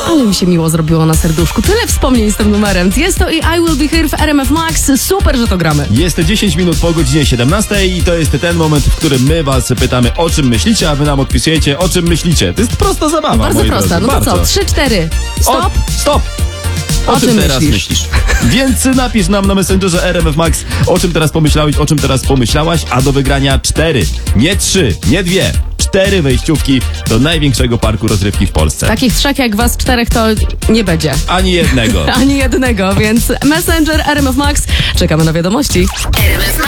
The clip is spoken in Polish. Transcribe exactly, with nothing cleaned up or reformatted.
Ale mi się miło zrobiło na serduszku. Tyle wspomnień z tym numerem. Jest to i I Will Be Here w R M F Max. Super, że to gramy. Jest dziesięć minut po godzinie siedemnastej i to jest ten moment, w którym my was pytamy, o czym myślicie, a wy nam odpisujecie, o czym myślicie. To jest prosta zabawa, Bardzo moi prosta. drodzy. No to Bardzo. co? Trzy, cztery. Stop. O, stop! O, O czym czym teraz myślisz? myślisz? Więc napisz nam na Messengerze R M F Max, o czym teraz pomyślałeś, o czym teraz pomyślałaś, a do wygrania cztery, nie trzy, nie dwie, cztery wejściówki do największego parku rozrywki w Polsce. Takich trzech jak was czterech to nie będzie. Ani jednego. Ani jednego, więc Messenger R M F Max. Czekamy na wiadomości.